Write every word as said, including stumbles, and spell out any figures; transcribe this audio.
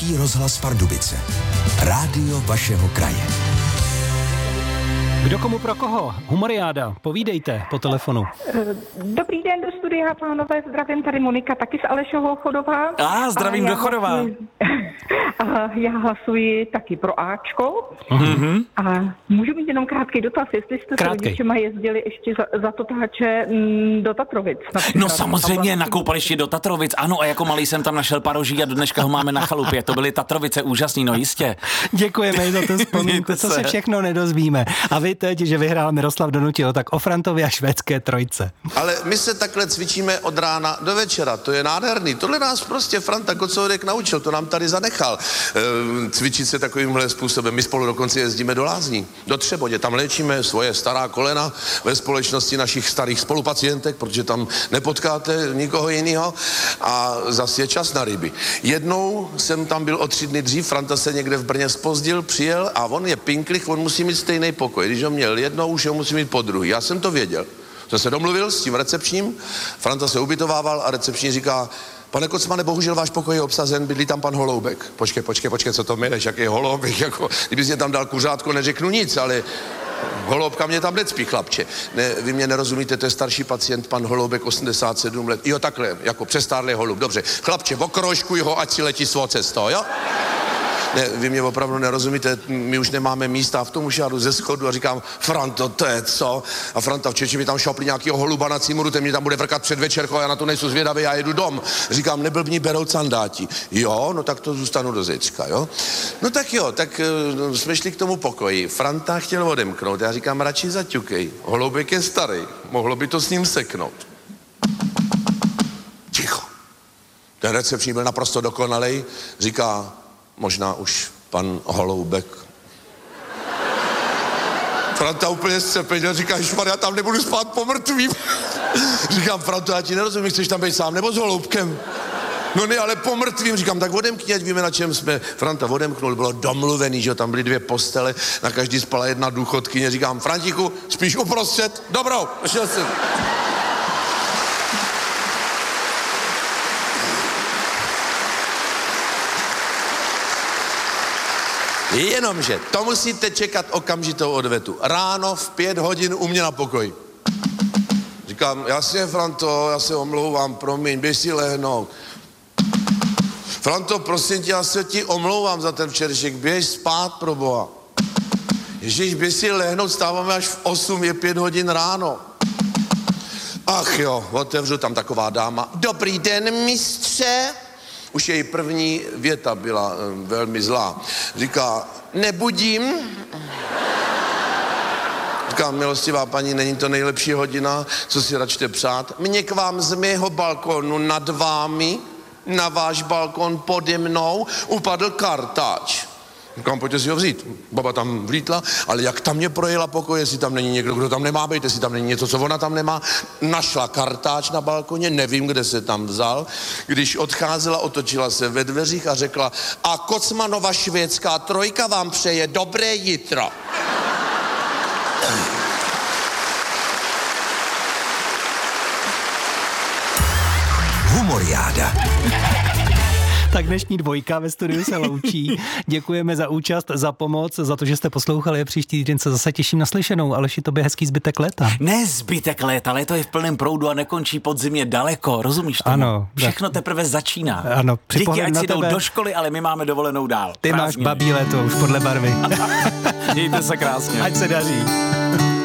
Český rozhlas Pardubice. Rádio vašeho kraje. Kdo komu pro koho? Humoriáda, povídejte po telefonu. Dobrý den do studia, pánové, zdravím, tady Monika, taky z Alešova Chodova. A zdravím do Chodova. Hlasuji, a já hlasuji taky pro Ačko. Mm-hmm. A můžu mít jenom krátký dotaz, jestli jste s rodičema jezdili ještě za, za totáče m, do Tatrovic. No samozřejmě, na koupališti do Tatrovic, ano, a jako malý jsem tam našel paroží a do dneška ho máme na chalupě. To byly Tatrovice úžasný, no jistě. Děkujeme za tu vzpomínku, co se všechno nedozvíme. A vy teď, že vyhrál Miroslav Donutil, tak o Frantovi a švédské trojce. Ale my se takhle cvičíme od rána do večera, to je nádherný. Tohle nás prostě Franta Kocourek naučil, to nám tady zanechal. E, cvičit se takovýmhle způsobem. My spolu dokonce jezdíme do Lázní, do Třebodě, tam léčíme svoje stará kolena ve společnosti našich starých spolupacientek, protože tam nepotkáte nikoho jiného a zase je čas na ryby. Jednou jsem tam byl o tři dny dřív, Franta se někde v Brně zpozdil, přijel a on je pinklich, on musí mít stejný pokoj. Když ho měl jednou, už ho musí mít po druhý. Já jsem to věděl. Jsem se domluvil s tím recepčním, Franta se ubytovával a recepční říká: pane Kocmane, bohužel váš pokoj je obsazen, bydlí tam pan Holoubek. Počkej, počkej, počkej, co to mileš, jaký Holoubek, jako, kdybys mě tam dal kuřátko, neřeknu nic, ale Holoubka mě tam necpí, chlapče. Ne, vy mě nerozumíte, to je starší pacient, pan Holoubek, osmdesát sedm let. Jo, takhle, jako přestárlý holub, dobře. Chlapče, okrožkuj ho, ať si letí svou cestou, jo? Ne, vy mě opravdu nerozumíte, my už nemáme místa, v tom už já jdu ze schodu a říkám: Franto, to je co? A Franta včetně mi tam šopli nějakýho holuba na cimuru, ten mě tam bude vrkat před večerkou, já na to nejsou zvědavý, já jedu dom. Říkám: neblbni, berou candáti. Jo, no tak to zůstanu do zítřka, jo? No tak jo, tak uh, jsme šli k tomu pokoji. Franta chtěl odemknout, já říkám: radši zaťukej, Holoubek je starý, mohlo by to s ním seknout. Ticho. Ten recepční byl naprosto dokonalej, říká: možná už pan Holoubek. Franta úplně zcepenil, říká: ježmar, já tam nebudu spát po mrtvým. Říkám: Franto, já ti nerozumím, chceš tam být sám nebo s Holoubkem? No ne, ale po mrtvým. Říkám: tak odemkni, ať víme, na čem jsme. Franta odemknul, bylo domluvený, že tam byly dvě postele, na každý spala jedna důchodkyně. Říkám: Frantiku, spíš uprostřed? Dobrou, šel jsem. Jenomže to musíte čekat okamžitou odvetu. Ráno v pět hodin u mě na pokoji. Říkám: jasně, Franto, já se omlouvám, promiň, běž si lehnout. Franto, prosím tě, já se ti omlouvám za ten včerejšek, běž spát, pro boha. Ježíš, běž si lehnout, stáváme až v osm, je pět hodin ráno. Ach jo, otevřu, tam taková dáma: dobrý den, mistře. Už její první věta byla um, velmi zlá. Říká: nebudím. Říká: milostivá paní, není to nejlepší hodina, co si račte přát? Mně k vám z mého balkonu nad vámi, na váš balkon pode mnou, upadl kartáč. Říkám: pojďte si ho vzít. Baba tam vlítla, ale jak tam mě projela pokoj, jestli tam není někdo, kdo tam nemá být, jestli tam není něco, co ona tam nemá. Našla kartáč na balkoně, nevím, kde se tam vzal. Když odcházela, otočila se ve dveřích a řekla: a Kocmanova švédská trojka vám přeje dobré jitro. Humoriáda. Tak dnešní dvojka ve studiu se loučí. Děkujeme za účast, za pomoc, za to, že jste poslouchali. Příští týden se zase těším na slyšenou. Aleši, tobě hezký zbytek léta. Ne zbytek léta, léto je v plném proudu a nekončí pod zimě daleko, rozumíš tomu? Ano. Všechno teprve začíná. Ano. Děti, ať si jdou tebe... do školy, ale my máme dovolenou dál. Ty Prázdně. máš babí léto už podle barvy. Mějte se krásně. Ať se daří.